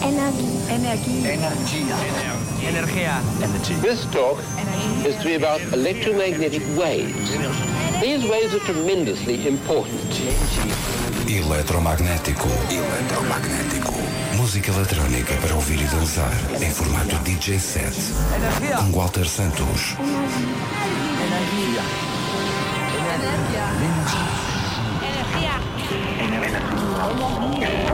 Energia. This talk is to be about electromagnetic waves. These waves are tremendously important. Eletromagnético. Música eletrónica para ouvir e dançar em formato DJ set. Com Walter Santos. Energia.